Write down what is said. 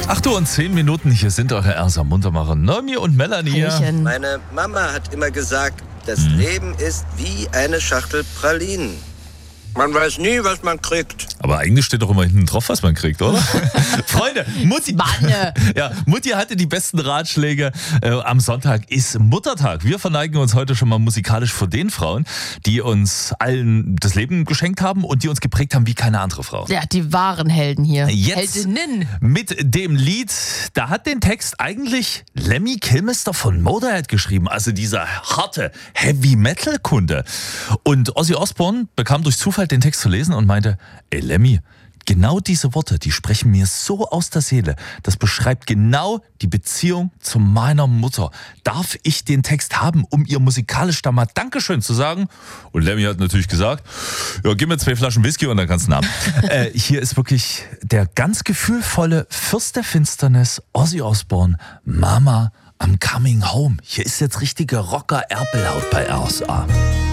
8:10, hier sind eure Ersa Muntermacher, Noemi und Melanie. Hallöchen. Meine Mama hat immer gesagt, das Leben ist wie eine Schachtel Pralinen. Man weiß nie, was man kriegt. Aber eigentlich steht doch immer hinten drauf, was man kriegt, oder? Freunde, Mutti, Mutti hatte die besten Ratschläge. Am Sonntag ist Muttertag. Wir verneigen uns heute schon mal musikalisch vor den Frauen, die uns allen das Leben geschenkt haben und die uns geprägt haben wie keine andere Frau. Ja, die wahren Helden hier. Jetzt Heldinnen. mit dem Lied, da hat den Text eigentlich Lemmy Kilmister von Motorhead geschrieben, also dieser harte Heavy-Metal-Kunde. Und Ozzy Osbourne bekam durch Zufall den Text zu lesen und meinte, ey Lemmy, genau diese Worte, die sprechen mir so aus der Seele. Das beschreibt genau die Beziehung zu meiner Mutter. Darf ich den Text haben, um ihr musikalisch da mal Dankeschön zu sagen? Und Lemmy hat natürlich gesagt, ja, gib mir 2 Flaschen Whisky und dann kannst du ihn haben. Hier ist wirklich der ganz gefühlvolle Fürst der Finsternis, Ozzy Osbourne, Mama, I'm coming home. Hier ist jetzt richtige Rocker-Erpelhaut bei RSA.